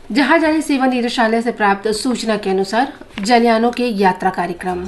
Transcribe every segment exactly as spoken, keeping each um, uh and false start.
जहाजरानी सेवा निदेशालय से प्राप्त सूचना के अनुसार जलयानों के यात्रा कार्यक्रम।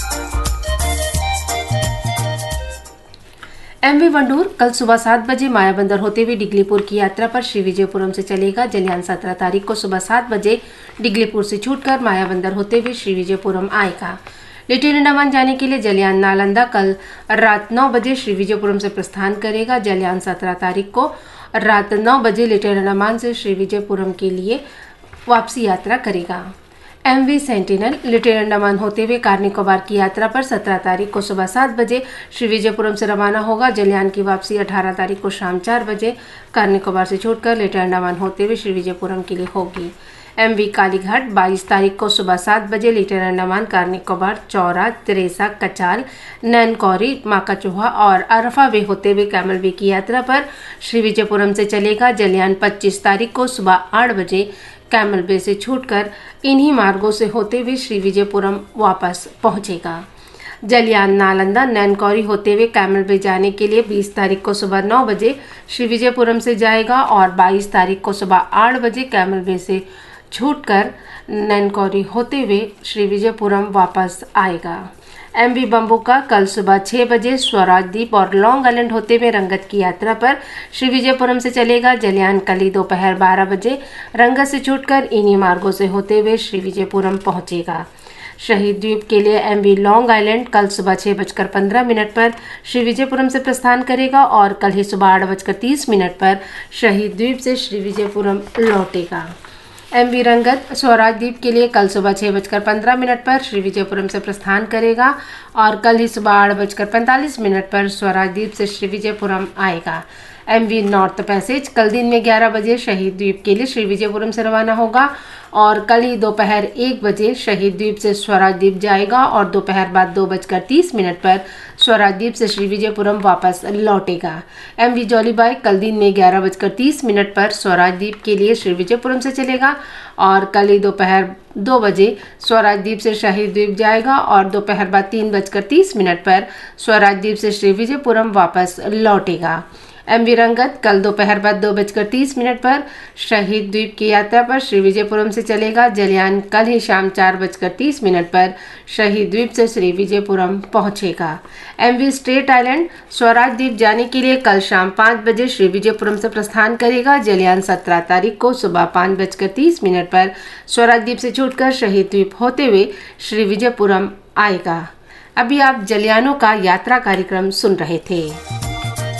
एमवी वंडूर कल सुबह सात बजे मायाबंदर होते हुए डिगलीपुर की यात्रा पर श्रीविजयपुरम से चलेगा। जलयान सत्रह तारीख को सुबह सात बजे डिगलीपुर से छूटकर मायाबंदर होते हुए श्रीविजयपुरम आएगा। लिटिल अंडमान जाने के लिए जलयान नालंदा कल रात नौ बजे श्रीविजयपुरम से प्रस्थान करेगा। जलयान सत्रह तारीख को रात नौ बजे लिटिल अंडमान से श्रीविजयपुरम के लिए वापसी यात्रा करेगा। एमवी सेंटिनल लिटिल अंडमान होते हुए कार निकोबार की यात्रा पर सत्रह तारीख को सुबह सात बजे श्रीविजयपुरम से रवाना होगा। जलयान की वापसी अठारह तारीख को शाम चार बजे कार निकोबार से छूटकर लिटिल अंडमान होते हुए श्रीविजयपुरम के लिए होगी। एमवी कालीघाट बाईस तारीख को सुबह सात बजे लिटिल अंडमान कार निकोबार चौरा तिरेसा कचाल नैनकौरी माकाचुहा और अरफा वे होते हुए कैमल वे की यात्रा पर श्रीविजयपुरम से चलेगा। जलयान पच्चीस तारीख को सुबह आठ बजे कैमल बे से छूटकर इन्हीं मार्गों से होते हुए श्रीविजयपुरम वापस पहुंचेगा। जलयान नालंदा नैनकौरी होते हुए कैमल बे जाने के लिए बीस तारीख को सुबह नौ बजे श्रीविजयपुरम से जाएगा और बाईस तारीख को सुबह आठ बजे कैमल बे से छूटकर नैनकौरी होते हुए श्रीविजयपुरम वापस आएगा। एमवी बम्बुका कल सुबह छह बजे स्वराज द्वीप और लॉन्ग आइलैंड होते हुए रंगत की यात्रा पर श्रीविजयपुरम से चलेगा। जलयान कल ही दोपहर बारह बजे रंगत से छूटकर इन्हीं मार्गों से होते हुए श्रीविजयपुरम पहुंचेगा। शहीद द्वीप के लिए एमवी लॉन्ग आइलैंड कल सुबह छह बजकर पंद्रह मिनट पर श्रीविजयपुरम से प्रस्थान करेगा और कल ही सुबह आठ बजकर तीस मिनट पर शहीद द्वीप से श्रीविजयपुरम लौटेगा। एमवी रंगत स्वराज द्वीप के लिए कल सुबह छह बजकर पंद्रह मिनट पर श्रीविजयपुरम से प्रस्थान करेगा और कल ही सुबह आठ बजकर पैंतालीस मिनट पर स्वराज द्वीप से श्रीविजयपुरम आएगा। एमवी नॉर्थ पैसेज कल दिन में ग्यारह बजे शहीद द्वीप के लिए श्रीविजयपुरम से रवाना होगा और कल ही दोपहर एक बजे शहीद द्वीप से स्वराज द्वीप जाएगा और दोपहर बाद दो बजकर तीस मिनट पर स्वराज द्वीप से श्रीविजयपुरम वापस लौटेगा। एमवी जॉलीबाई कल दिन में ग्यारह बजकर तीस मिनट पर स्वराज द्वीप के लिए श्रीविजयपुरम से चलेगा और कल ही दोपहर दो बजे स्वराज द्वीप से शहीद द्वीप जाएगा और दोपहर बाद तीन बजकर तीस मिनट पर स्वराज द्वीप से श्रीविजयपुरम वापस लौटेगा। एमवी रंगत कल दोपहर बाद दो बजकर तीस मिनट पर शहीद द्वीप की यात्रा पर श्रीविजयपुरम से चलेगा। जलयान कल ही शाम चार बजकर तीस मिनट पर शहीद द्वीप से श्रीविजयपुरम पहुंचेगा। एमवी स्ट्रेट आइलैंड स्वराज द्वीप जाने के लिए कल शाम पाँच बजे श्रीविजयपुरम से प्रस्थान करेगा। जलयान सत्रह तारीख को सुबह पाँच बजकर तीस मिनट पर स्वराज द्वीप से छूटकर शहीद द्वीप होते हुए श्रीविजयपुरम आएगा। अभी आप जलयानों का यात्रा कार्यक्रम सुन रहे थे।